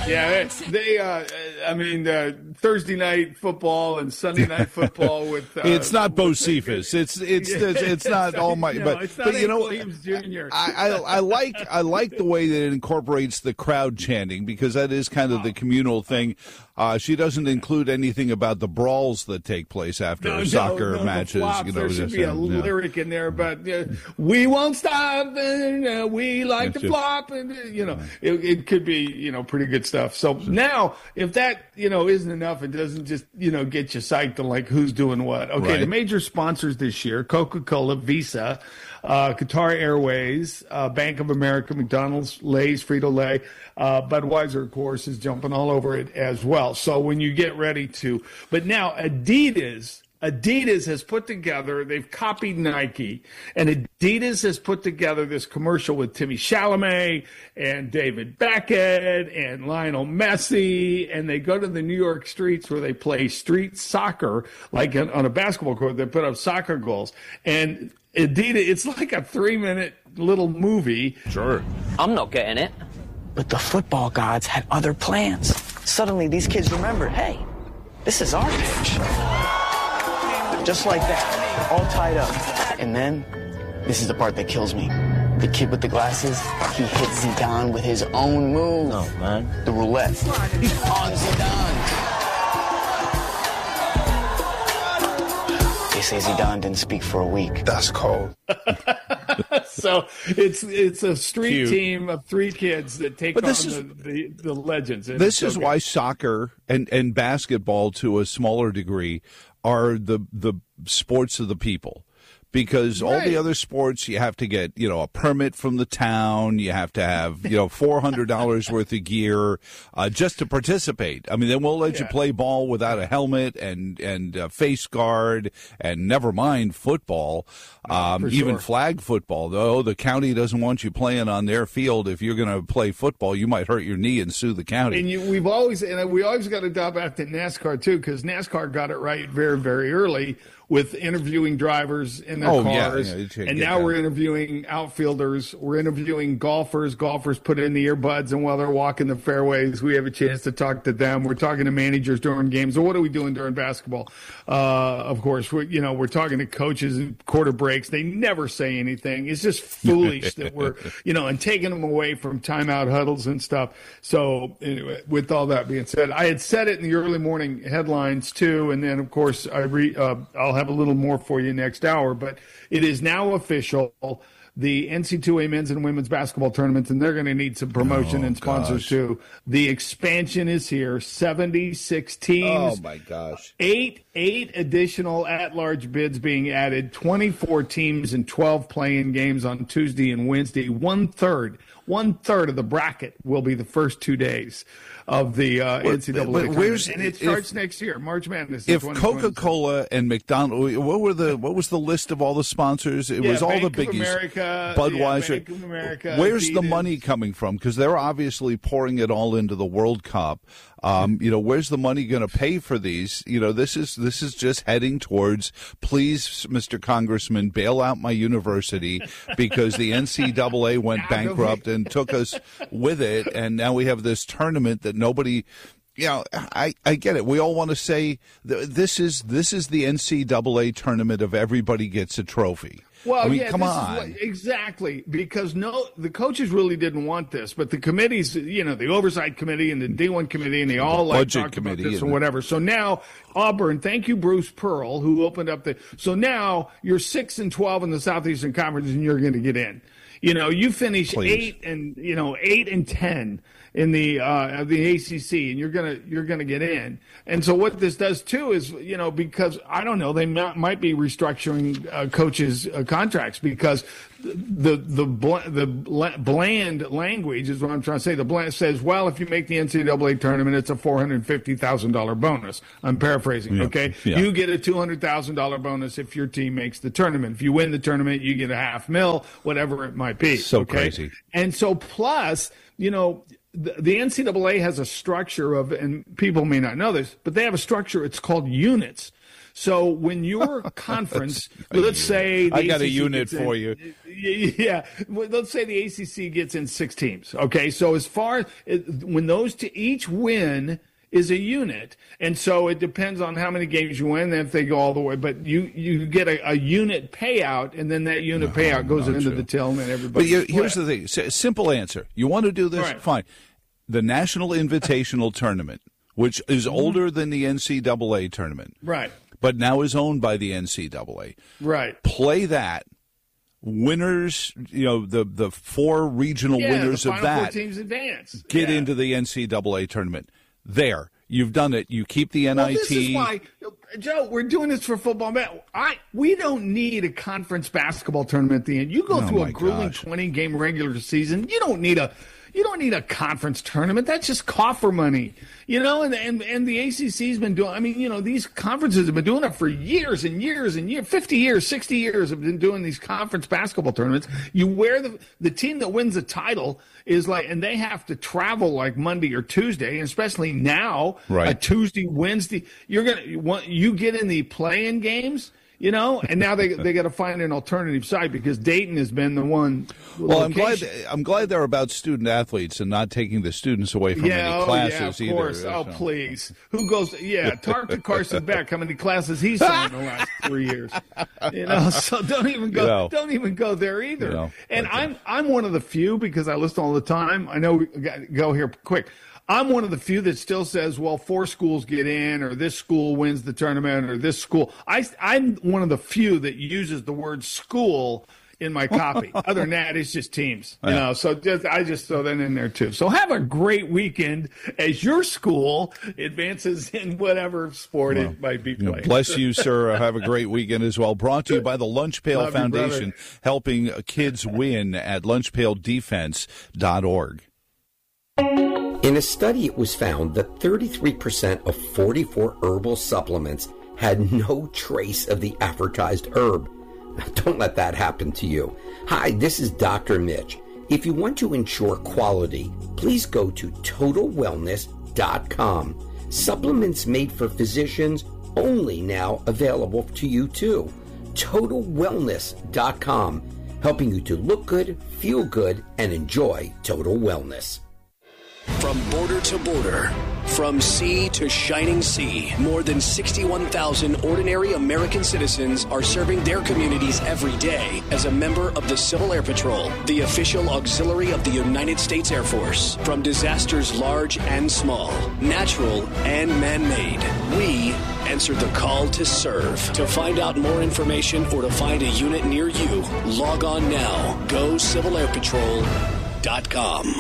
Yeah, I mean, Thursday night football and Sunday night football with. It's not Bo Cephas. It's not all my. No, but it's not you know, Williams Jr. I like the way that it incorporates the crowd chanting, because that is kind of the communal thing. She doesn't include anything about the brawls that take place after soccer matches. There should be a lyric in there, but we won't stop. And, we like to flop, and it could be pretty good stuff. So now, if that isn't enough, it doesn't just get you psyched on like who's doing what. Okay, right. The major sponsors this year: Coca-Cola, Visa, Qatar Airways, Bank of America, McDonald's, Lay's, Frito-Lay, Budweiser, of course, is jumping all over it as well. So when you get ready to, but now Adidas has put together, they've copied Nike, and Adidas has put together this commercial with Timmy Chalamet and David Beckett and Lionel Messi, and they go to the New York streets where they play street soccer, like on a basketball court. They put up soccer goals. And Adidas, it's like a 3-minute little movie. Sure. I'm not getting it. But the football gods had other plans. Suddenly, these kids remembered, hey, this is our pitch. Just like that, all tied up. And then, this is the part that kills me. The kid with the glasses, he hit Zidane with his own move. Oh, man. The roulette. On Zidane. They say Zidane didn't speak for a week. That's cold. So it's a street team of 3 kids that take on the legends. And this is why soccer and basketball, to a smaller degree, are the sports of the people. Because all the other sports, you have to get, a permit from the town. You have to have, $400 worth of gear just to participate. I mean, then we'll let you play ball without a helmet and face guard, and never mind football, even flag football. Though the county doesn't want you playing on their field. If you're going to play football, you might hurt your knee and sue the county. And we always got to dial back to NASCAR too, because NASCAR got it right very, very early with interviewing drivers in their cars. And now we're interviewing outfielders. We're interviewing golfers. Golfers put in the earbuds, and while they're walking the fairways, we have a chance to talk to them. We're talking to managers during games. So what are we doing during basketball? Of course, we're talking to coaches and quarter breaks. They never say anything. It's just foolish that we're, and taking them away from timeout huddles and stuff. So anyway, with all that being said, I had said it in the early morning headlines too. And then, of course, I'll have a little more for you next hour, but it is now official. The NC2A men's and women's basketball tournaments, and they're going to need some promotion and sponsors too. The expansion is here. 76 teams. Oh my gosh. Eight additional at-large bids being added. 24 teams and 12 playing games on Tuesday and Wednesday. One third of the bracket will be the first 2 days of the NCAA. And it starts next year, March Madness. If Coca-Cola and McDonald's, what was the list of all the sponsors? It was all Bank the biggies. Of America, Budweiser. Bank of America, Where's Adidas. the money coming from? Because they're obviously pouring it all into the World Cup. Where's the money going to pay for these? This is just heading towards, please, Mr. Congressman, bail out my university, because the NCAA went bankrupt and took us with it, and now we have this tournament that nobody. I get it. We all want to say this is the NCAA tournament of everybody gets a trophy. Well, come on. Exactly, because the coaches really didn't want this, but the committees, the oversight committee and the D1 committee, and they all budget talked about committee this or whatever. So now Auburn, thank you, Bruce Pearl, who opened up so now you're 6-12 in the Southeastern Conference, and you're going to get in. You finish 8 and 10 in the ACC, and you're gonna get in. And so what this does too is, because I don't know, they might be restructuring coaches' contracts, because the bland language is what I'm trying to say. The bland says, well, if you make the NCAA tournament, it's a $450,000 bonus. I'm paraphrasing. Okay, you get a $200,000 bonus if your team makes the tournament. If you win the tournament, you get a $500,000, whatever it might be. So crazy. And so plus, the NCAA has a structure and people may not know this, but they have a structure. It's called units. So when your conference, let's say I got a unit for you. Yeah, let's say the ACC gets in 6 teams. Okay, so as far when those each win is a unit, and so it depends on how many games you win, if they go all the way. But you get a unit payout, and then that unit payout goes into the till, and everybody. But here's the thing: simple answer. You want to do this? Right. Fine. The National Invitational Tournament, which is older than the NCAA tournament, right? But now is owned by the NCAA, right? Play that. Winners, the 4 regional winners the of that 4 teams advance. Get into the NCAA tournament. There, you've done it. You keep the NIT. Well, this is why, Joe, we're doing this for football. We don't need a conference basketball tournament at the end. You go through a grueling 20-game regular season. You don't need a conference tournament. That's just coffer money, and the ACC's been doing, these conferences have been doing it for years and years and years, 50 years, 60 years have been doing these conference basketball tournaments. You wear the team that wins the title is like, and they have to travel like Monday or Tuesday, and especially now, right. A Tuesday, Wednesday, you get in the play-in games. And now they got to find an alternative site because Dayton has been the one. Well, I'm glad they're about student athletes and not taking the students away from any classes of course. either. Please. Who goes? Talk to Carson Beck. How many classes he's taught in the last 3 years? So don't even go. Don't even go there either. And I'm one of the few because I listen all the time. I know we got to go here quick. I'm one of the few that still says, well, 4 schools get in, or this school wins the tournament, or this school. I'm one of the few that uses the word school in my copy. Other than that, it's just teams. So I just throw that in there too. So have a great weekend as your school advances in whatever sport it might be playing. Bless you, sir. Have a great weekend as well. Brought to you by the Lunch Pail Foundation, helping kids win at lunchpaildefense.org. In a study, it was found that 33% of 44 herbal supplements had no trace of the advertised herb. Don't let that happen to you. Hi, this is Dr. Mitch. If you want to ensure quality, please go to TotalWellness.com. Supplements made for physicians only now available to you too. TotalWellness.com, helping you to look good, feel good, and enjoy total wellness. From border to border, from sea to shining sea, more than 61,000 ordinary American citizens are serving their communities every day as a member of the Civil Air Patrol, the official auxiliary of the United States Air Force. From disasters large and small, natural and man-made, we answer the call to serve. To find out more information or to find a unit near you, log on now. GoCivilAirPatrol.com.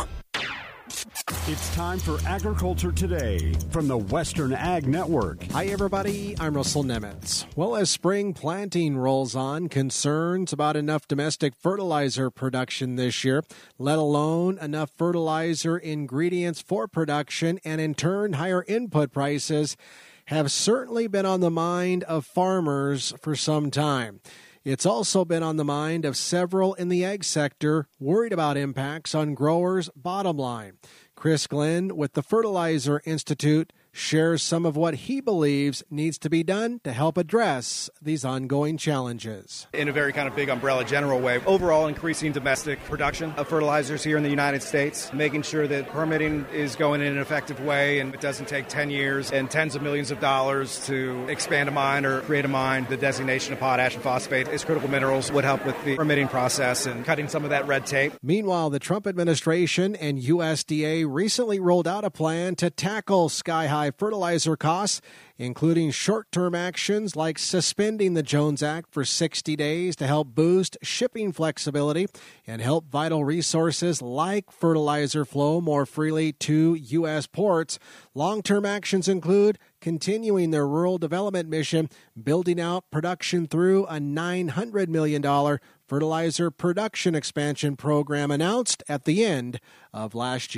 It's time for Agriculture Today from the Western Ag Network. Hi, everybody. I'm Russell Nemitz. Well, as spring planting rolls on, concerns about enough domestic fertilizer production this year, let alone enough fertilizer ingredients for production, and in turn, higher input prices, have certainly been on the mind of farmers for some time. It's also been on the mind of several in the ag sector worried about impacts on growers' bottom line. Chris Glenn with the Fertilizer Institute shares some of what he believes needs to be done to help address these ongoing challenges. In a very kind of big umbrella general way, overall increasing domestic production of fertilizers here in the United States, making sure that permitting is going in an effective way and it doesn't take 10 years and tens of millions of dollars to expand a mine or create a mine. The designation of potash and phosphate as critical minerals would help with the permitting process and cutting some of that red tape. Meanwhile, the Trump administration and USDA recently rolled out a plan to tackle sky-high fertilizer costs, including short-term actions like suspending the Jones Act for 60 days to help boost shipping flexibility and help vital resources like fertilizer flow more freely to U.S. ports. Long-term actions include continuing their rural development mission, building out production through a $900 million fertilizer production expansion program announced at the end of last year.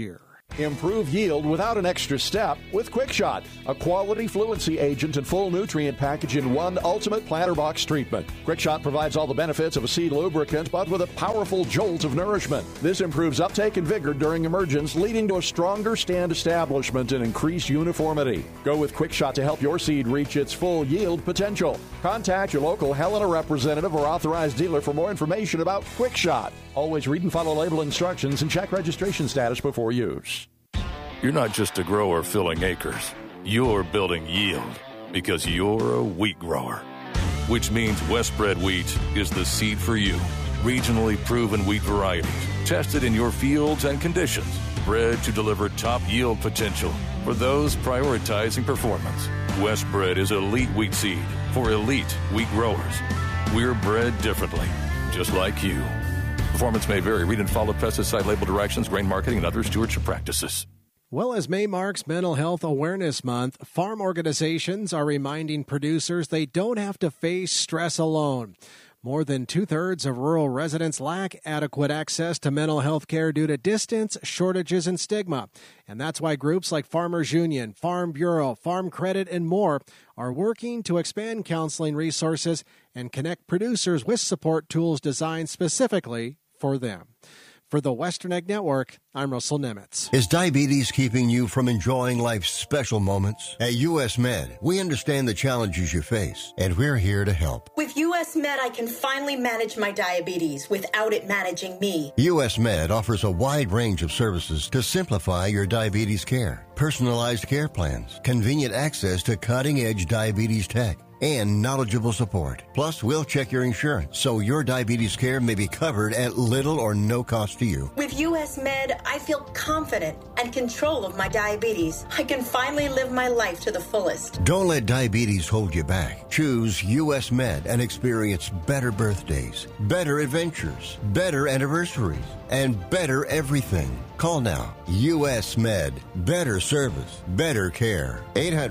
Improve yield without an extra step with QuickShot, a quality fluency agent and full nutrient package in one ultimate planter box treatment. QuickShot provides all the benefits of a seed lubricant, but with a powerful jolt of nourishment. This improves uptake and vigor during emergence, leading to a stronger stand establishment and increased uniformity. Go with QuickShot to help your seed reach its full yield potential. Contact your local Helena representative or authorized dealer for more information about QuickShot. Always read and follow label instructions and check registration status before use. You're not just a grower filling acres. You're building yield because you're a wheat grower, which means Westbred wheat is the seed for you. Regionally proven wheat varieties, tested in your fields and conditions, bred to deliver top yield potential for those prioritizing performance. Westbred is elite wheat seed for elite wheat growers. We're bred differently, just like you. Performance may vary. Read and follow pesticide label directions, grain marketing, and other stewardship practices. Well, as May marks Mental Health Awareness Month, farm organizations are reminding producers they don't have to face stress alone. More than two-thirds of rural residents lack adequate access to mental health care due to distance, shortages, and stigma. And that's why groups like Farmers Union, Farm Bureau, Farm Credit, and more are working to expand counseling resources and connect producers with support tools designed specifically for them. For the Western Ag Network, I'm Russell Nemitz. Is diabetes keeping you from enjoying life's special moments? At U.S. Med, we understand the challenges you face, and we're here to help. With U.S. Med, I can finally manage my diabetes without it managing me. U.S. Med offers a wide range of services to simplify your diabetes care. Personalized care plans, convenient access to cutting-edge diabetes tech, and knowledgeable support. Plus, we'll check your insurance so your diabetes care may be covered at little or no cost to you. With U.S. Med, I feel confident and control of my diabetes. I can finally live my life to the fullest. Don't let diabetes hold you back. Choose U.S. Med and experience better birthdays, better adventures, better anniversaries, and better everything. Call now. U.S. Med. Better service. Better care.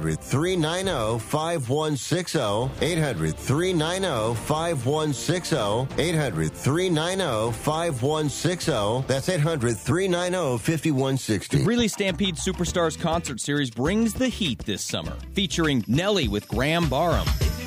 800-390-5160. 800-390-5160. 800-390-5160. That's 800-390-5160. The Greeley Stampede Superstars Concert Series brings the heat this summer, featuring Nelly with Graham Barham.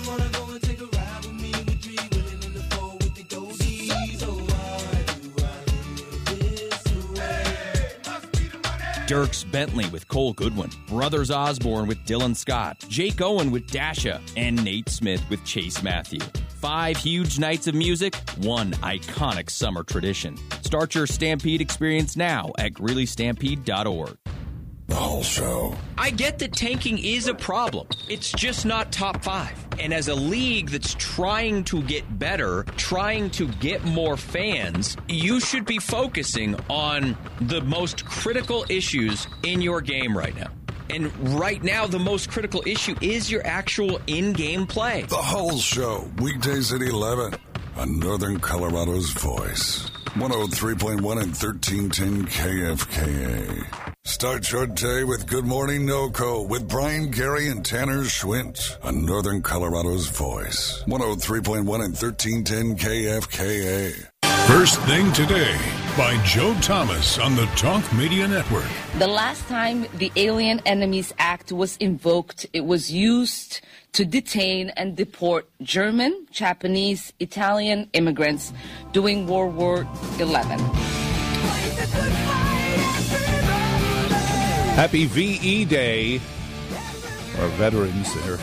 Dierks Bentley with Cole Goodwin, Brothers Osborne with Dylan Scott, Jake Owen with Dasha, and Nate Smith with Chase Matthew. 5 huge nights of music, one iconic summer tradition. Start your Stampede experience now at GreeleyStampede.org. The whole show. I get that tanking is a problem. It's just not top 5. And as a league that's trying to get better, trying to get more fans, you should be focusing on the most critical issues in your game right now. And right now, the most critical issue is your actual in-game play. The whole show, weekdays at 11 on Northern Colorado's Voice. 103.1 and 1310 KFKA. Start your day with Good Morning NoCo with Brian, Gary, and Tanner Schwint on Northern Colorado's Voice. 103.1 and 1310 KFKA. First Thing Today by Joe Thomas on the Talk Media Network. The last time the Alien Enemies Act was invoked, it was used to detain and deport German, Japanese, Italian immigrants during World War XI. Happy VE Day, our veterans there.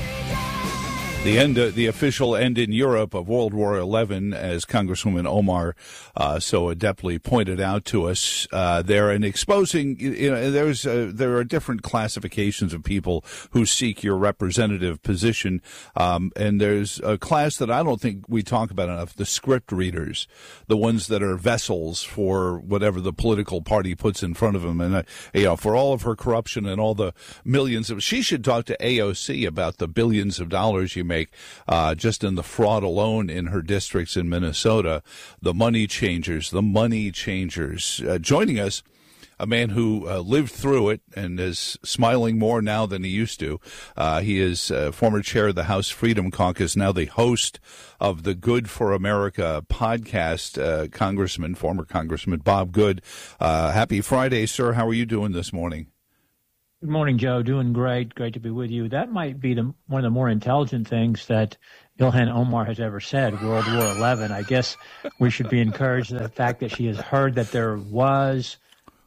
The official end in Europe of World War XI, as Congresswoman Omar so adeptly pointed out to us there, and exposing, there are different classifications of people who seek your representative position, and there's a class that I don't think we talk about enough: the script readers, the ones that are vessels for whatever the political party puts in front of them, and for all of her corruption and all the millions of, she should talk to AOC about the billions of dollars you make just in the fraud alone in her districts in Minnesota. The money changers. Joining us a man who lived through it and is smiling more now than he used to. He is former chair of the House Freedom Caucus, now the host of the Good for America podcast, former Congressman Bob Good. Happy Friday, sir. How are you doing this morning? Good morning, Joe. Doing great. Great to be with you. That might be one of the more intelligent things that Ilhan Omar has ever said, World War XI. I guess we should be encouraged by the fact that she has heard that there was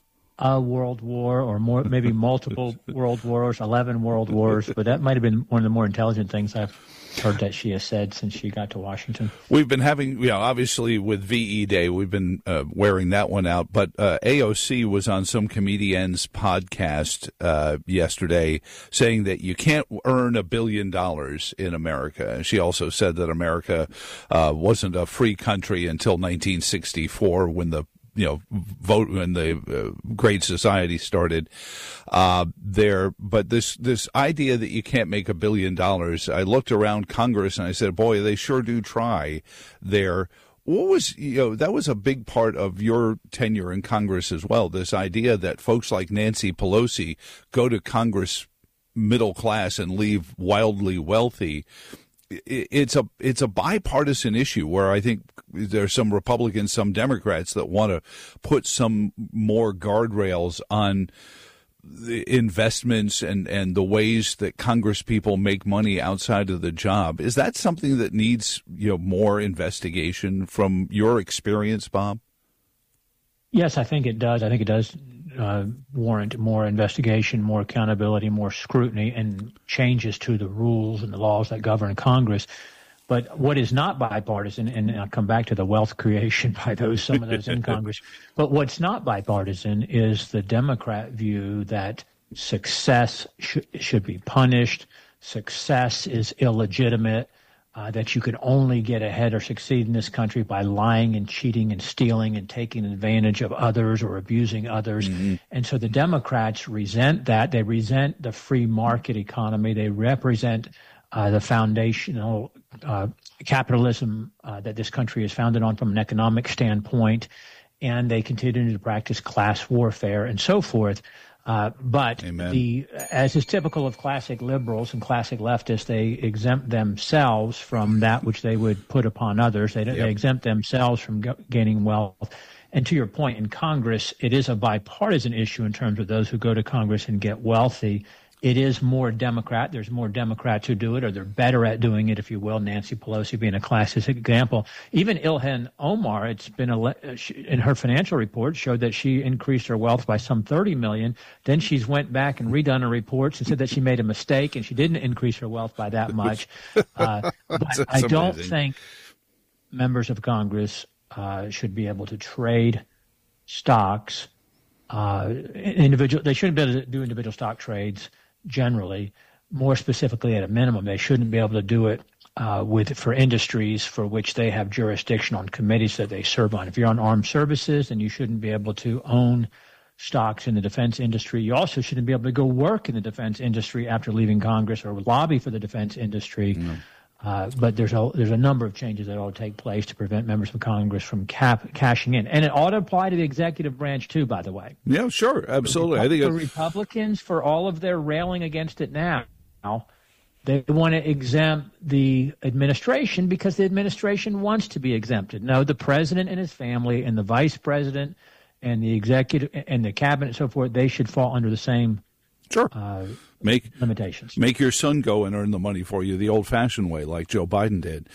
a world war, or more, maybe multiple world wars, 11 world wars. But that might have been one of the more intelligent things I've heard that she has said since she got to Washington. We've been having, obviously with VE Day, we've been wearing that one out. But AOC was on some comedian's podcast yesterday saying that you can't earn $1 billion in America. And she also said that America wasn't a free country until 1964 when the vote when the Great Society started there. But this idea that you can't make $1 billion, I looked around Congress and I said, boy, they sure do try there. What was, that was a big part of your tenure in Congress as well, this idea that folks like Nancy Pelosi go to Congress middle class and leave wildly wealthy. It's a bipartisan issue where I think there's some Republicans, some Democrats that want to put some more guardrails on the investments and the ways that Congress people make money outside of the job. Is that something that needs more investigation from your experience, Bob? Yes, I think it does. I think it does warrant more investigation, more accountability, more scrutiny, and changes to the rules and the laws that govern Congress. But what is not bipartisan, and I'll come back to the wealth creation by some of those in Congress, but what's not bipartisan is the Democrat view that success should be punished, success is illegitimate, that you could only get ahead or succeed in this country by lying and cheating and stealing and taking advantage of others or abusing others. Mm-hmm. And so the Democrats resent that. They resent the free market economy. They represent the foundational capitalism that this country is founded on from an economic standpoint, and they continue to practice class warfare and so forth. But as is typical of classic liberals and classic leftists, they exempt themselves from that which they would put upon others. They exempt themselves from gaining wealth. And to your point, in Congress, it is a bipartisan issue in terms of those who go to Congress and get wealthy. It is more Democrat. There's more Democrats who do it, or they're better at doing it, if you will. Nancy Pelosi being a classic example. Even Ilhan Omar, it's been in her financial report, showed that she increased her wealth by some $30 million. Then she's went back and redone her reports and said that she made a mistake and she didn't increase her wealth by that much. But I don't think members of Congress should be able to trade stocks. They shouldn't be able to do individual stock trades. Generally, more specifically, at a minimum, they shouldn't be able to do it for industries for which they have jurisdiction on committees that they serve on. If you're on armed services, then you shouldn't be able to own stocks in the defense industry. You also shouldn't be able to go work in the defense industry after leaving Congress or lobby for the defense industry. But there's a number of changes that ought to take place to prevent members of Congress from cashing in. And it ought to apply to the executive branch, too, by the way. Yeah, sure. Absolutely. I think the Republicans, for all of their railing against it now, they want to exempt the administration because the administration wants to be exempted. No, the president and his family and the vice president and the executive and the cabinet and so forth, they should fall under the same limitations. Make your son go and earn the money for you the old-fashioned way, like Joe Biden did.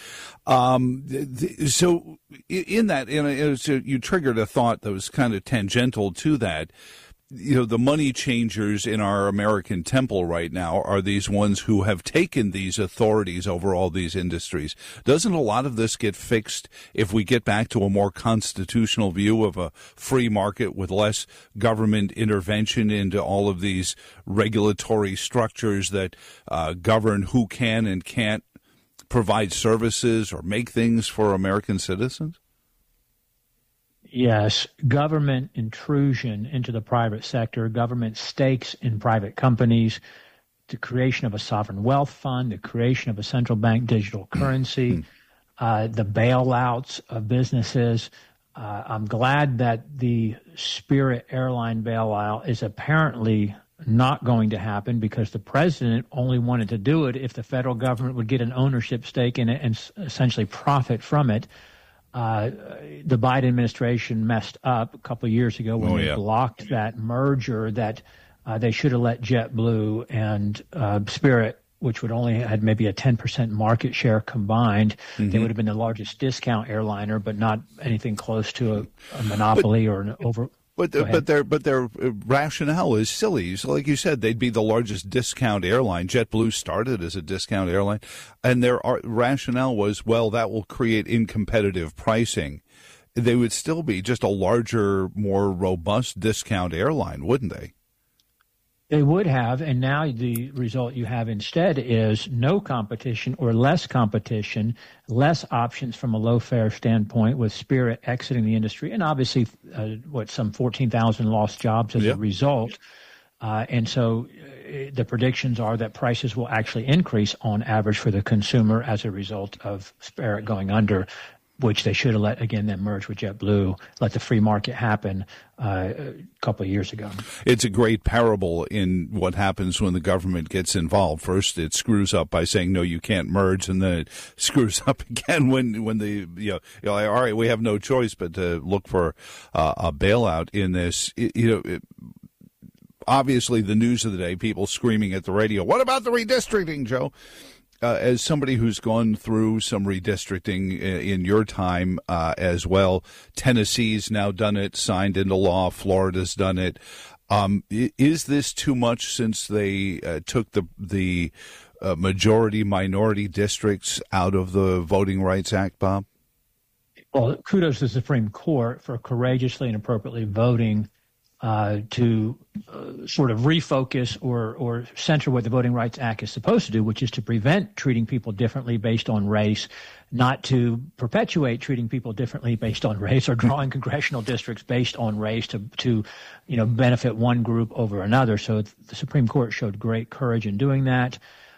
So in that, you triggered a thought that was kind of tangential to that. The money changers in our American temple right now are these ones who have taken these authorities over all these industries. Doesn't a lot of this get fixed if we get back to a more constitutional view of a free market with less government intervention into all of these regulatory structures that govern who can and can't provide services or make things for American citizens? Yes, government intrusion into the private sector, government stakes in private companies, the creation of a sovereign wealth fund, the creation of a central bank digital currency, the bailouts of businesses, I'm glad that the Spirit airline bailout is apparently not going to happen because the president only wanted to do it if the federal government would get an ownership stake in it and essentially profit from it. The Biden administration messed up a couple of years ago when they blocked that merger that they should have let JetBlue and Spirit, which would only had maybe a 10% market share combined. They would have been the largest discount airliner, but not anything close to a monopoly or an over. But their rationale is silly. So like you said, they'd be the largest discount airline. JetBlue started as a discount airline, and their rationale was, well, that will create uncompetitive pricing. They would still be just a larger, more robust discount airline, wouldn't they? They would have, and now the result you have instead is no competition or less competition, less options from a low-fare standpoint with Spirit exiting the industry, and obviously, some 14,000 lost jobs as a result. And so the predictions are that prices will actually increase on average for the consumer as a result of Spirit going under, which they should have let, again, them merge with JetBlue, let the free market happen a couple of years ago. It's a great parable in what happens when the government gets involved. First, it screws up by saying, no, you can't merge, and then it screws up again when the, all right, we have no choice but to look for a bailout in this. Obviously, the news of the day, people screaming at the radio, what about the redistricting, Joe? As somebody who's gone through some redistricting in your time as well, Tennessee's now done it, signed into law. Florida's done it. Is this too much since they took the majority-minority districts out of the Voting Rights Act, Bob? Well, kudos to the Supreme Court for courageously and appropriately voting to sort of refocus or center what the Voting Rights Act is supposed to do, which is to prevent treating people differently based on race, not to perpetuate treating people differently based on race or drawing congressional districts based on race to benefit one group over another. So the Supreme Court showed great courage in doing that.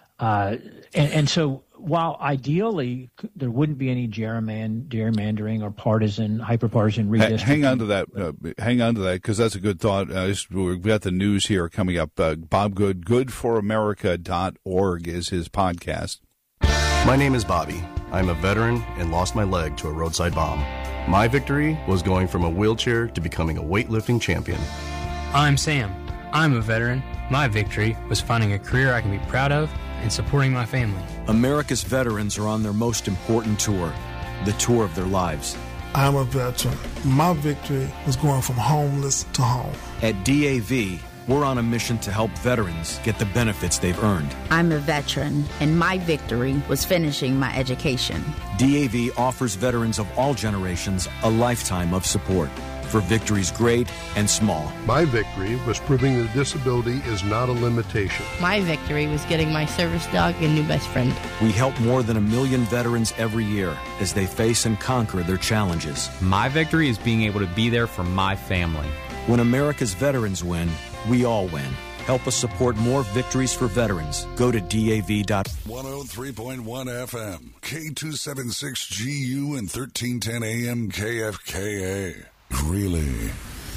And so while ideally there wouldn't be any gerrymandering or hyperpartisan redistricting. Hang on to that, because that's a good thought. We've got the news here coming up. Bob Good, goodforamerica.org is his podcast. My name is Bobby. I'm a veteran and lost my leg to a roadside bomb. My victory was going from a wheelchair to becoming a weightlifting champion. I'm Sam. I'm a veteran. My victory was finding a career I can be proud of and supporting my family. America's veterans are on their most important tour, the tour of their lives. I'm a veteran. My victory was going from homeless to home. At DAV, we're on a mission to help veterans get the benefits they've earned. I'm a veteran, and my victory was finishing my education. DAV offers veterans of all generations a lifetime of support for victories great and small. My victory was proving that disability is not a limitation. My victory was getting my service dog a new best friend. We help more than 1 million veterans every year as they face and conquer their challenges. My victory is being able to be there for my family. When America's veterans win, we all win. Help us support more victories for veterans. Go to DAV. 103.1 FM, K276GU and 1310 AM KFKA. Really?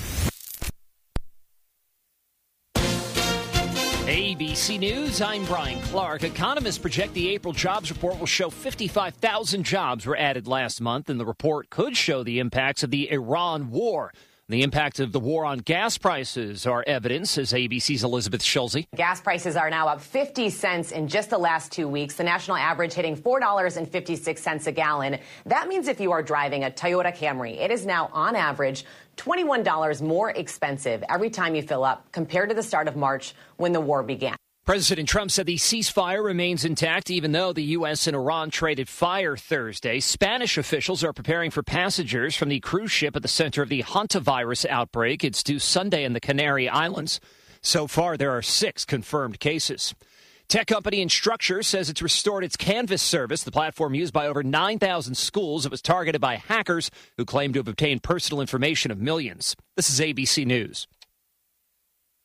ABC News, I'm Brian Clark. Economists project the April jobs report will show 55,000 jobs were added last month, and the report could show the impacts of the Iran war. The impact of the war on gas prices are evidence, says ABC's Elizabeth Schulze. Gas prices are now up 50 cents in just the last 2 weeks, the national average hitting $4.56 a gallon. That means if you are driving a Toyota Camry, it is now on average $21 more expensive every time you fill up compared to the start of March when the war began. President Trump said the ceasefire remains intact, even though the U.S. and Iran traded fire Thursday. Spanish officials are preparing for passengers from the cruise ship at the center of the hantavirus outbreak. It's due Sunday in the Canary Islands. So far, there are 6 confirmed cases. Tech company Instructure says it's restored its Canvas service, the platform used by over 9,000 schools. It was targeted by hackers who claimed to have obtained personal information of millions. This is ABC News.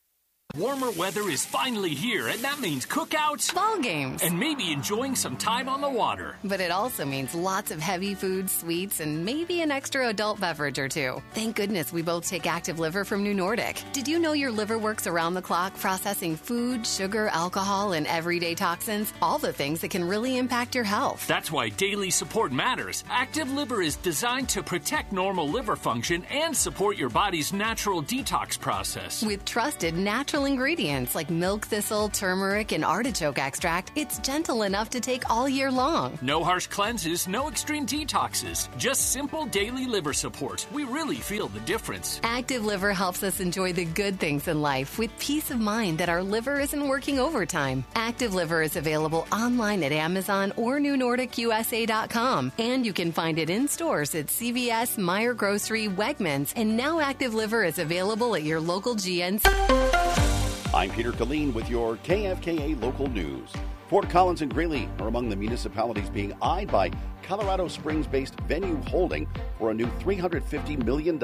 Warmer weather is finally here, and that means cookouts, ball games, and maybe enjoying some time on the water. But it also means lots of heavy foods, sweets, and maybe an extra adult beverage or two. Thank goodness we both take Active Liver from New Nordic. Did you know your liver works around the clock processing food, sugar, alcohol, and everyday toxins? All the things that can really impact your health. That's why daily support matters. Active Liver is designed to protect normal liver function and support your body's natural detox process. With trusted natural ingredients like milk thistle, turmeric, and artichoke extract, it's gentle enough to take all year long. No harsh cleanses, no extreme detoxes, just simple daily liver support. We really feel the difference. Active Liver helps us enjoy the good things in life with peace of mind that our liver isn't working overtime. Active Liver is available online at Amazon or NewNordicUSA.com, and you can find it in stores at CVS, Meijer Grocery, Wegmans, and now Active Liver is available at your local GNC. I'm Peter Killeen with your KFKA local news. Fort Collins and Greeley are among the municipalities being eyed by Colorado Springs-based Venue Holding for a new $350 million,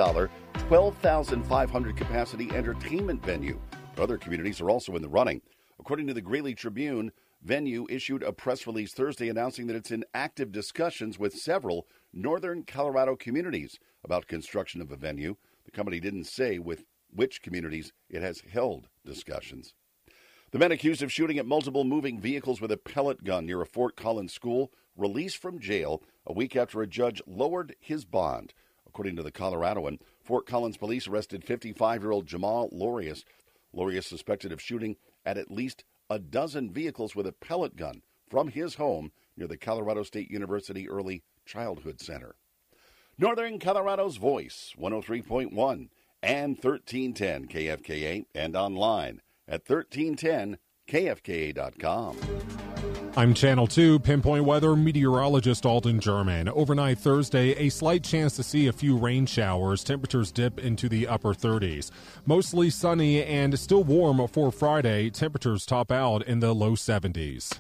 12,500 capacity entertainment venue. Other communities are also in the running. According to the Greeley Tribune, Venue issued a press release Thursday announcing that it's in active discussions with several northern Colorado communities about construction of a venue. The company didn't say with which communities it has held discussions. The men accused of shooting at multiple moving vehicles with a pellet gun near a Fort Collins school released from jail a week after a judge lowered his bond. According to the Coloradoan, Fort Collins police arrested 55-year-old Jamal Lorius. Lorius suspected of shooting at least a dozen vehicles with a pellet gun from his home near the Colorado State University Early Childhood Center. Northern Colorado's Voice, 103.1. and 1310 KFKA, and online at 1310KFKA.com. I'm Channel 2 Pinpoint Weather meteorologist Alden German. Overnight Thursday, a slight chance to see a few rain showers. Temperatures dip into the upper 30s. Mostly sunny and still warm for Friday. Temperatures top out in the low 70s.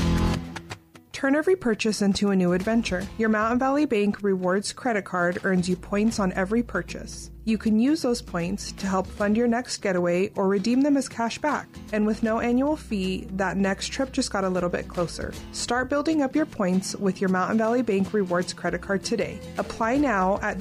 Turn every purchase into a new adventure. Your Mountain Valley Bank Rewards credit card earns you points on every purchase. You can use those points to help fund your next getaway or redeem them as cash back. And with no annual fee, that next trip just got a little bit closer. Start building up your points with your Mountain Valley Bank Rewards credit card today. Apply now at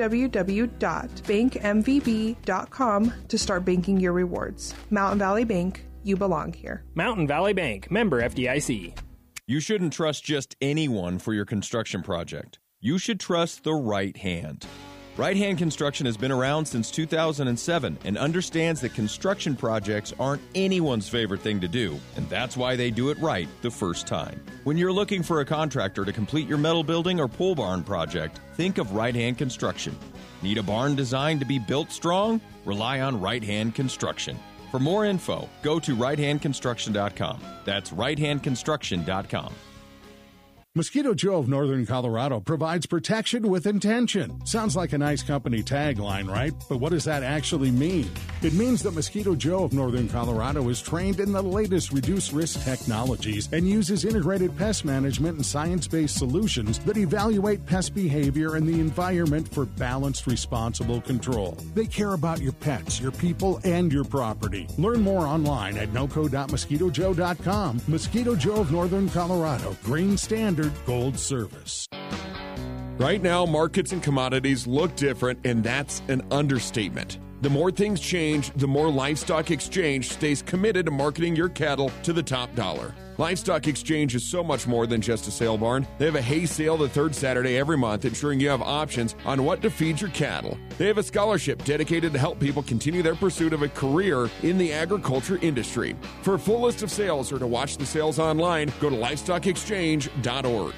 www.bankmvb.com to start banking your rewards. Mountain Valley Bank, you belong here. Mountain Valley Bank, member FDIC. You shouldn't trust just anyone for your construction project. You should trust the right hand. Right Hand Construction has been around since 2007 and understands that construction projects aren't anyone's favorite thing to do, and that's why they do it right the first time. When you're looking for a contractor to complete your metal building or pole barn project, think of Right Hand Construction. Need a barn designed to be built strong? Rely on Right Hand Construction. For more info, go to righthandconstruction.com. That's righthandconstruction.com. Mosquito Joe of Northern Colorado provides protection with intention. Sounds like a nice company tagline, right? But what does that actually mean? It means that Mosquito Joe of Northern Colorado is trained in the latest reduced-risk technologies and uses integrated pest management and science-based solutions that evaluate pest behavior and the environment for balanced, responsible control. They care about your pets, your people, and your property. Learn more online at noco.mosquitojoe.com. Mosquito Joe of Northern Colorado. Green Standard Gold Service. Right now, markets and commodities look different, and that's an understatement. The more things change, the more Livestock Exchange stays committed to marketing your cattle to the top dollar. Livestock Exchange is so much more than just a sale barn. They have a hay sale the third Saturday every month, ensuring you have options on what to feed your cattle. They have a scholarship dedicated to help people continue their pursuit of a career in the agriculture industry. For a full list of sales or to watch the sales online, go to livestockexchange.org.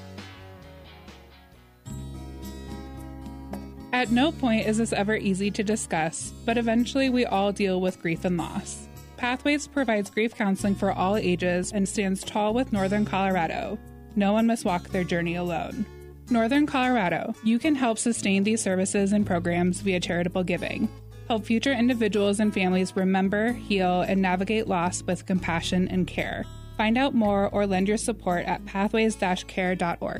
At no point is this ever easy to discuss, but eventually we all deal with grief and loss. Pathways provides grief counseling for all ages and stands tall with Northern Colorado. No one must walk their journey alone. Northern Colorado, you can help sustain these services and programs via charitable giving. Help future individuals and families remember, heal, and navigate loss with compassion and care. Find out more or lend your support at pathways-care.org.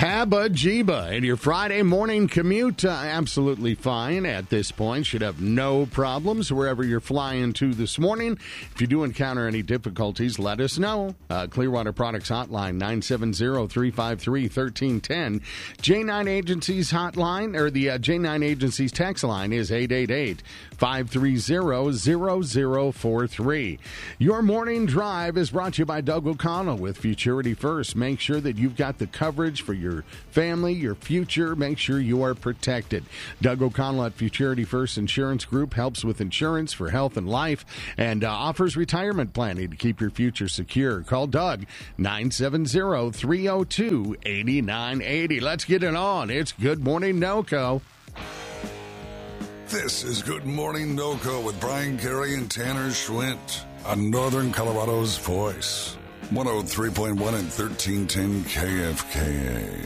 Habba Jiba, and your Friday morning commute, absolutely fine at this point. Should have no problems wherever you're flying to this morning. If you do encounter any difficulties, let us know. Clearwater Products Hotline, 970-353-1310. J9 Agency's hotline, or the J9 Agency's text line is 888-530-0043. Your morning drive is brought to you by Doug O'Connell with Futurity First. Make sure that you've got the coverage for your family, your future. Make sure you are protected. Doug O'Connell at Futurity First Insurance Group helps with insurance for health and life and offers retirement planning to keep your future secure. Call Doug, 970-302-8980. Let's get it on. It's Good Morning NOCO. This is Good Morning NOCO with Brian Carey and Tanner Schwint on Northern Colorado's Voice. 103.1 and 1310 KFKA.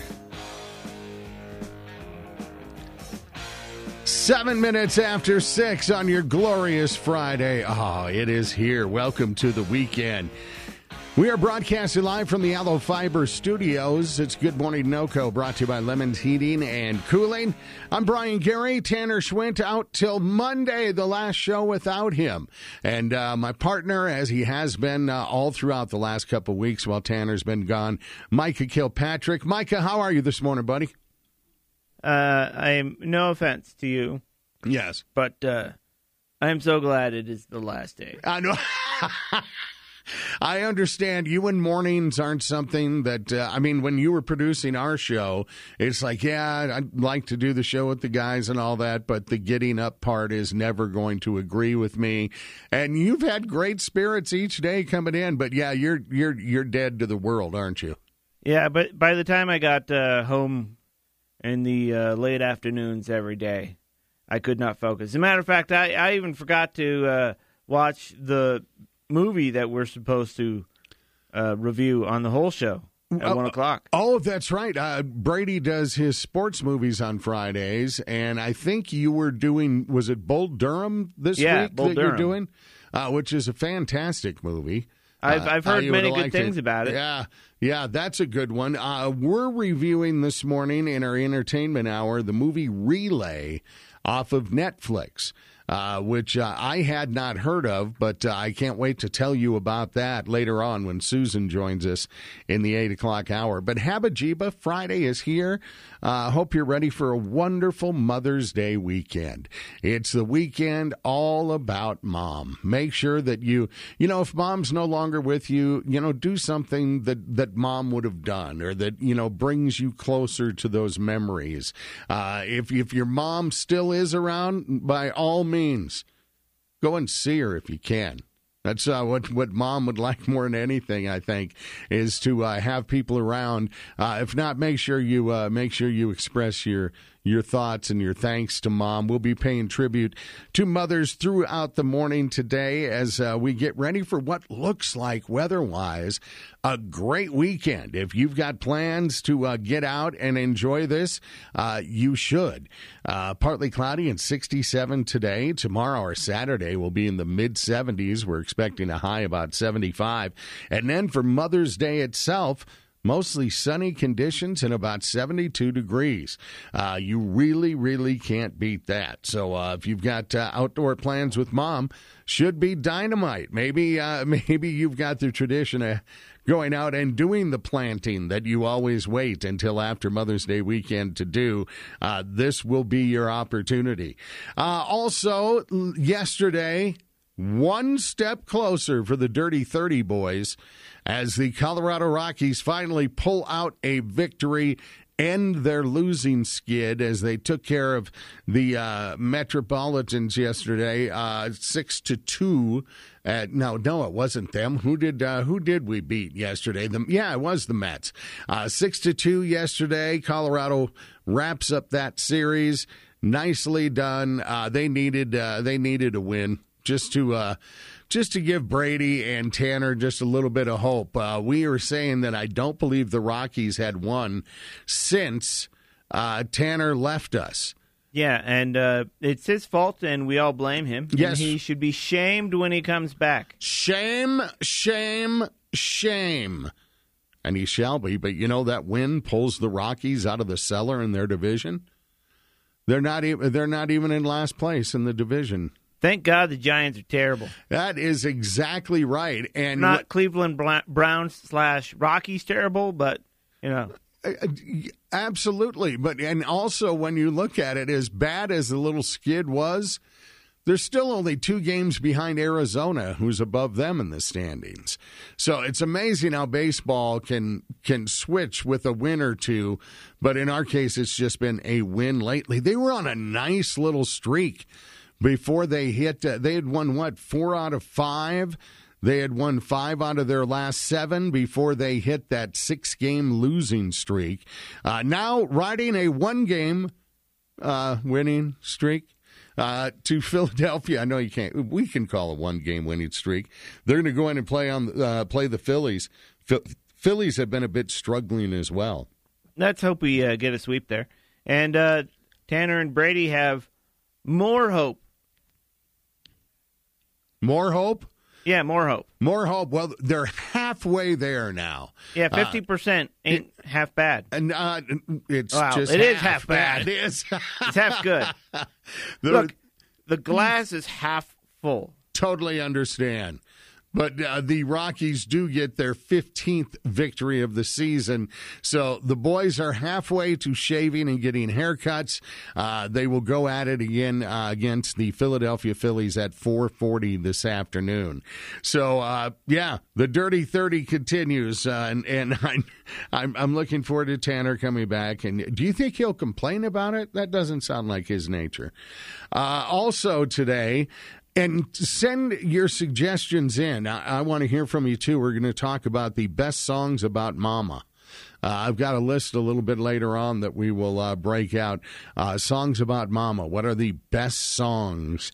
7 minutes after 6 on your glorious Friday. Oh, it is here. Welcome to the weekend. We are broadcasting live from the Aloe Fiber Studios. It's Good Morning NOCO, brought to you by Lemons Heating and Cooling. I'm Brian Gary. Tanner Schwint out till Monday, the last show without him. And my partner, as he has been all throughout the last couple of weeks while Tanner's been gone, Micah Kilpatrick. Micah, how are you this morning, buddy? I'm no offense to you. Yes. But I'm so glad it is the last day. I know. I understand you and mornings aren't something that, when you were producing our show, it's like, yeah, I'd like to do the show with the guys and all that, but the getting up part is never going to agree with me. And you've had great spirits each day coming in, but yeah, you're dead to the world, aren't you? Yeah, but by the time I got home in the late afternoons every day, I could not focus. As a matter of fact, I even forgot to watch the movie that we're supposed to review on the whole show at 1 o'clock. Oh, that's right. Brady does his sports movies on Fridays, and I think you were doing, was it Bull Durham this week Bull that Durham. you're doing? Which is a fantastic movie. I've heard many good things about it. Yeah, that's a good one. We're reviewing this morning in our entertainment hour the movie Relay off of Netflix. Which I had not heard of, but I can't wait to tell you about that later on when Susan joins us in the 8 o'clock hour. But Habba Jiba, Friday is here. Hope you're ready for a wonderful Mother's Day weekend. It's the weekend all about mom. Make sure that if mom's no longer with you, do something that mom would have done or that, brings you closer to those memories. If your mom still is around, by all means, go and see her if you can. That's what mom would like more than anything, I think, is to have people around. If not, make sure you express your thoughts and your thanks to mom. We'll be paying tribute to mothers throughout the morning today as we get ready for what looks like, weather-wise, a great weekend. If you've got plans to get out and enjoy this, you should. Partly cloudy and 67 today. Tomorrow or Saturday will be in the mid-70s. We're expecting a high about 75. And then for Mother's Day itself, mostly sunny conditions and about 72 degrees. You really, really can't beat that. So if you've got outdoor plans with mom, should be dynamite. Maybe you've got the tradition of going out and doing the planting that you always wait until after Mother's Day weekend to do. This will be your opportunity. Also, yesterday, one step closer for the Dirty 30 boys as the Colorado Rockies finally pull out a victory, end their losing skid as they took care of the Metropolitans yesterday, 6-2. No, it wasn't them. Who did we beat yesterday? It was the Mets. 6-2 yesterday. Colorado wraps up that series. Nicely done. They needed a win. Just to give Brady and Tanner just a little bit of hope. We are saying that I don't believe the Rockies had won since Tanner left us. Yeah, and it's his fault, and we all blame him. Yes. And he should be shamed when he comes back. Shame, shame, shame. and he shall be. But that win pulls the Rockies out of the cellar in their division. They're not even in last place in the division. Thank God the Giants are terrible. That is exactly right. And not Cleveland Browns / Rockies terrible, but absolutely. And also when you look at it, as bad as the little skid was, they're still only 2 games behind Arizona, who's above them in the standings. So it's amazing how baseball can switch with a win or two, but in our case, it's just been a win lately. They were on a nice little streak before they hit. They had won, 4 out of 5? They had won 5 out of their last 7 before they hit that 6-game losing streak. Now riding a 1-game winning streak. To Philadelphia. I know you can't. We can call a 1-game winning streak. They're going to go in and play the Phillies. Phillies have been a bit struggling as well. Let's hope we get a sweep there. And Tanner and Brady have more hope. More hope? Yeah, more hope. More hope. Well, they're halfway there now. Yeah, 50% ain't half bad. And it's just it is half bad. It is. It's half good. Look, the glass is half full. Totally understand. But the Rockies do get their 15th victory of the season. So the boys are halfway to shaving and getting haircuts. They will go at it again against the Philadelphia Phillies at 4:40 this afternoon. So, the Dirty 30 continues. And I'm looking forward to Tanner coming back. And do you think he'll complain about it? That doesn't sound like his nature. Also today, and send your suggestions in. I want to hear from you, too. We're going to talk about the best songs about Mama. I've got a list a little bit later on that we will break out. Songs about Mama. What are the best songs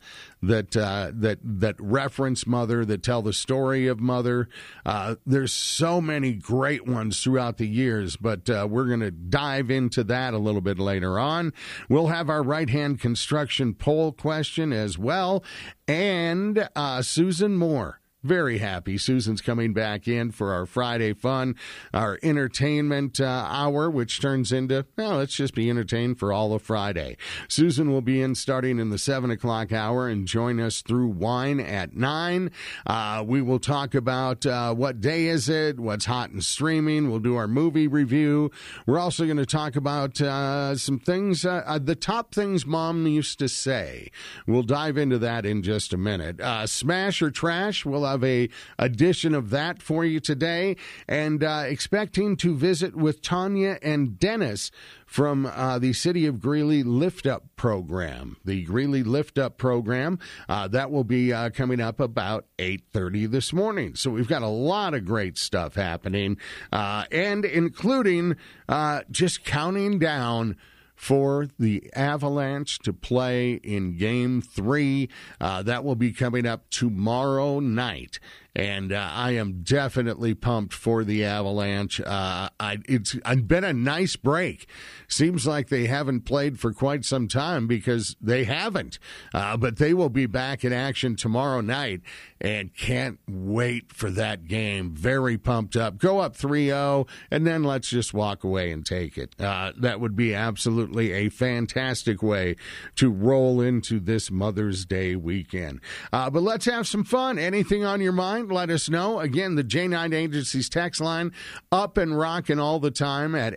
that reference Mother, that tell the story of Mother? There's so many great ones throughout the years, but we're going to dive into that a little bit later on. We'll have our right-hand construction poll question as well, and Susan Moore. Very happy. Susan's coming back in for our Friday fun, our entertainment hour, which turns into, let's just be entertained for all of Friday. Susan will be in starting in the 7 o'clock hour and join us through wine at 9. We will talk about what day is it, what's hot and streaming. We'll do our movie review. We're also going to talk about some things, the top things Mom used to say. We'll dive into that in just a minute. Smash or Trash, we'll have a edition of that for you today, and expecting to visit with Tanya and Dennis from the City of Greeley Lift Up program. The Greeley Lift Up program, that will be coming up about 8:30 this morning. So we've got a lot of great stuff happening, and including just counting down for the Avalanche to play in Game 3. That will be coming up tomorrow night. And I am definitely pumped for the Avalanche. It's been a nice break. Seems like they haven't played for quite some time, because they haven't. But they will be back in action tomorrow night, and can't wait for that game. Very pumped up. Go up 3-0, and then let's just walk away and take it. That would be absolutely a fantastic way to roll into this Mother's Day weekend. But let's have some fun. Anything on your mind? Let us know. Again, the J9 Agency's text line up and rocking all the time at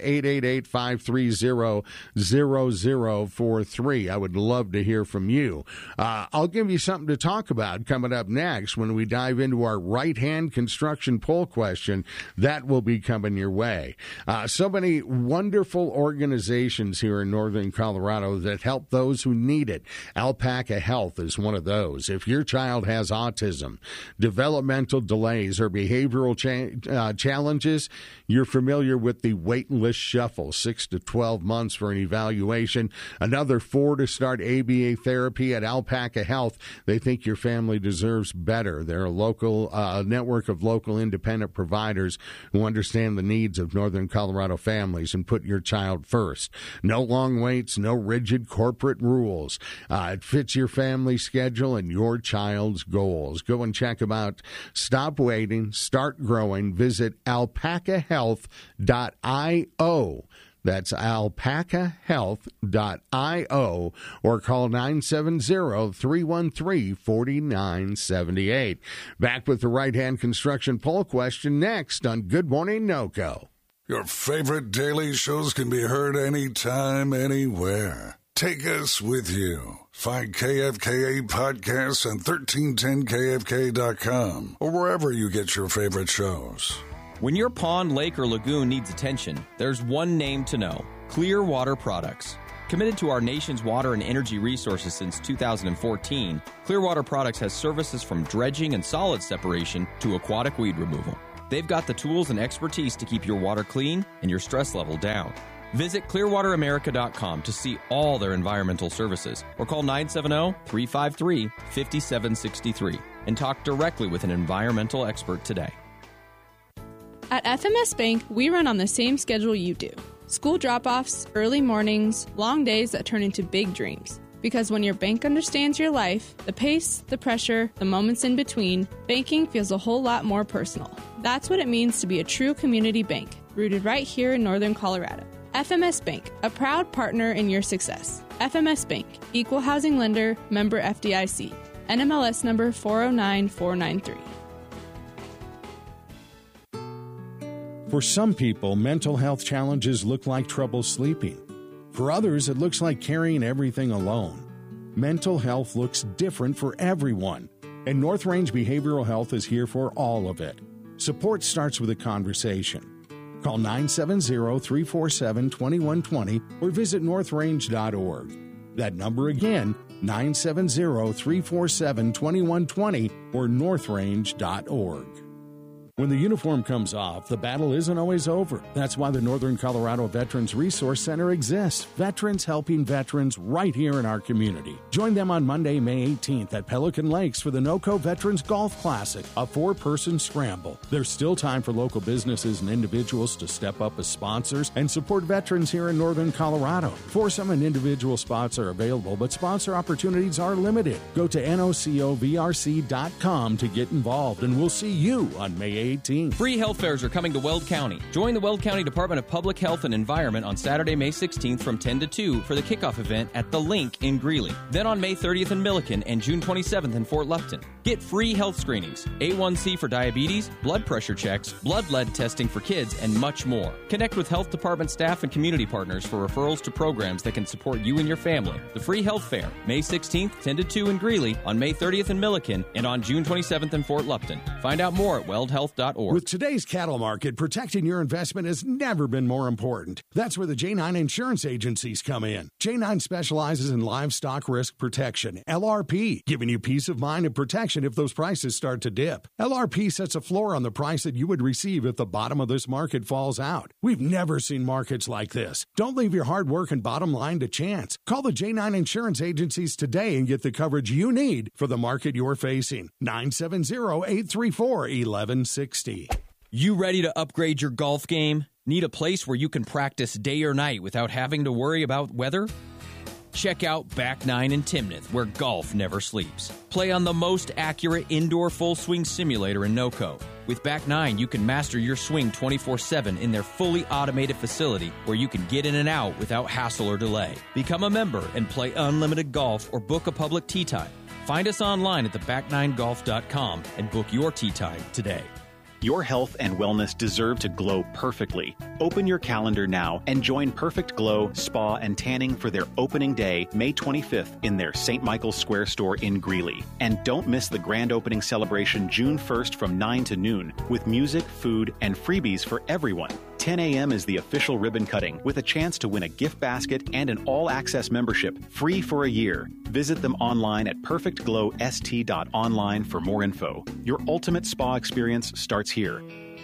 888-530-0043. I would love to hear from you. I'll give you something to talk about coming up next when we dive into our right-hand construction poll question. That will be coming your way. So many wonderful organizations here in Northern Colorado that help those who need it. Alpaca Health is one of those. If your child has autism, developmental delays, or behavioral challenges, you're familiar with the waitlist shuffle, 6 to 12 months for an evaluation, another 4 to start ABA therapy at Alpaca Health. They think your family deserves better. They're a local network of local independent providers who understand the needs of Northern Colorado families and put your child first. No long waits, no rigid corporate rules. It fits your family schedule and your child's goals. Go and check them out Stop waiting. Start growing. Visit alpacahealth.io. That's alpacahealth.io or call 970-313-4978. Back with the Right Hand Construction poll question next on Good Morning NoCo. Your favorite daily shows can be heard anytime, anywhere. Take us with you. Find KFKA podcasts on 1310kfk.com or wherever you get your favorite shows. When your pond, lake, or lagoon needs attention, there's one name to know: Clearwater Products. Committed to our nation's water and energy resources since 2014, Clearwater Products has services from dredging and solid separation to aquatic weed removal. They've got the tools and expertise to keep your water clean and your stress level down. Visit clearwateramerica.com to see all their environmental services or call 970-353-5763 and talk directly with an environmental expert today. At FMS Bank, we run on the same schedule you do. School drop-offs, early mornings, long days that turn into big dreams. Because when your bank understands your life, the pace, the pressure, the moments in between, banking feels a whole lot more personal. That's what it means to be a true community bank, rooted right here in Northern Colorado. FMS Bank, a proud partner in your success. FMS Bank, Equal Housing Lender, member FDIC. NMLS number 409493. For some people, mental health challenges look like trouble sleeping. For others, it looks like carrying everything alone. Mental health looks different for everyone, and North Range Behavioral Health is here for all of it. Support starts with a conversation. Call 970-347-2120 or visit northrange.org. That number again, 970-347-2120 or northrange.org. When the uniform comes off, the battle isn't always over. That's why the Northern Colorado Veterans Resource Center exists. Veterans helping veterans right here in our community. Join them on Monday, May 18th at Pelican Lakes for the NoCo Veterans Golf Classic, a 4-person scramble. There's still time for local businesses and individuals to step up as sponsors and support veterans here in Northern Colorado. Foursome and individual spots are available, but sponsor opportunities are limited. Go to nocovrc.com to get involved, and we'll see you on May 18th. Free health fairs are coming to Weld County. Join the Weld County Department of Public Health and Environment on Saturday, May 16th from 10 to 2 for the kickoff event at The Link in Greeley. Then on May 30th in Milliken and June 27th in Fort Lupton. Get free health screenings, A1C for diabetes, blood pressure checks, blood lead testing for kids, and much more. Connect with health department staff and community partners for referrals to programs that can support you and your family. The free health fair, May 16th, 10 to 2 in Greeley, on May 30th in Milliken, and on June 27th in Fort Lupton. Find out more at weldhealth.org. With today's cattle market, protecting your investment has never been more important. That's where the J9 insurance agencies come in. J9 specializes in livestock risk protection, LRP, giving you peace of mind and protection if those prices start to dip. LRP sets a floor on the price that you would receive if the bottom of this market falls out. We've never seen markets like this. Don't leave your hard work and bottom line to chance. Call the J9 insurance agencies today and get the coverage you need for the market you're facing. 970-834-1160. You ready to upgrade your golf game? Need a place where you can practice day or night without having to worry about weather? Check out Back 9 in Timnath, where golf never sleeps. Play on the most accurate indoor full swing simulator in NoCo. With Back 9, you can master your swing 24/7 in their fully automated facility where you can get in and out without hassle or delay. Become a member and play unlimited golf or book a public tee time. Find us online at theback9golf.com and book your tee time today. Your health and wellness deserve to glow perfectly. Open your calendar now and join Perfect Glow Spa and Tanning for their opening day, May 25th, in their St. Michael's Square store in Greeley. And don't miss the grand opening celebration June 1st from 9 to noon with music, food, and freebies for everyone. 10 a.m. is the official ribbon cutting with a chance to win a gift basket and an all-access membership, free for a year. Visit them online at perfectglowst.online for more info. Your ultimate spa experience starts here.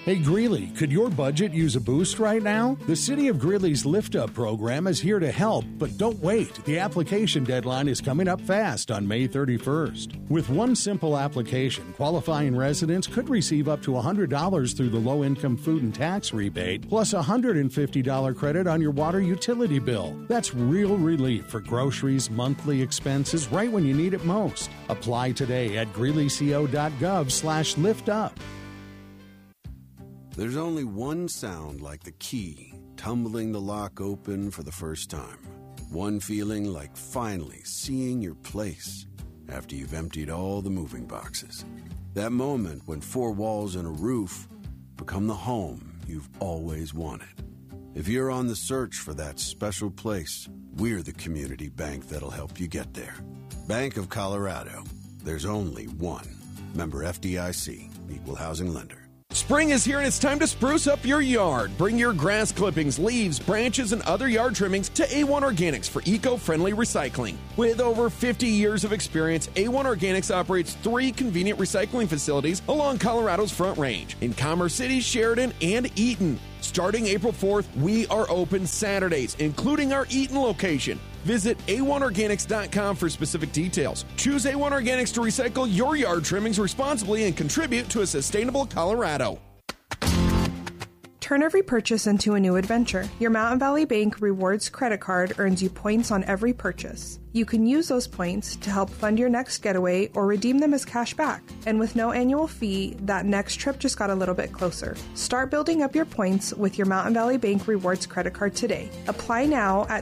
Hey Greeley, could your budget use a boost right now? The City of Greeley's Lift Up program is here to help, but don't wait. The application deadline is coming up fast on May 31st. With one simple application, qualifying residents could receive up to $100 through the low-income food and tax rebate, plus a $150 credit on your water utility bill. That's real relief for groceries, monthly expenses, right when you need it most. Apply today at greeleyco.gov/liftup. There's only one sound like the key tumbling the lock open for the first time. One feeling like finally seeing your place after you've emptied all the moving boxes. That moment when four walls and a roof become the home you've always wanted. If you're on the search for that special place, we're the community bank that'll help you get there. Bank of Colorado. There's only one. Member FDIC. Equal housing lender. Spring is here and it's time to spruce up your yard. Bring your grass clippings, leaves, branches, and other yard trimmings to A1 Organics for eco-friendly recycling. With over 50 years of experience, A1 Organics operates 3 convenient recycling facilities along Colorado's Front Range in Commerce City, Sheridan, and Eaton. Starting April 4th, we are open Saturdays, including our Eaton location. Visit A1Organics.com for specific details. Choose A1 Organics to recycle your yard trimmings responsibly and contribute to a sustainable Colorado. Turn every purchase into a new adventure. Your Mountain Valley Bank Rewards credit card earns you points on every purchase. You can use those points to help fund your next getaway or redeem them as cash back. And with no annual fee, that next trip just got a little bit closer. Start building up your points with your Mountain Valley Bank Rewards credit card today. Apply now at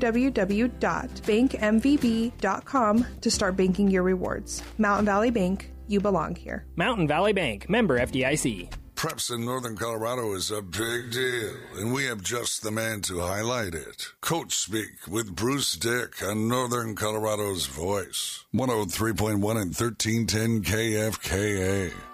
www.bankmvb.com to start banking your rewards. Mountain Valley Bank, you belong here. Mountain Valley Bank, member FDIC. Preps in Northern Colorado is a big deal, and we have just the man to highlight it. Coach Speak with Bruce Dick on Northern Colorado's Voice. 103.1 and 1310 KFKA.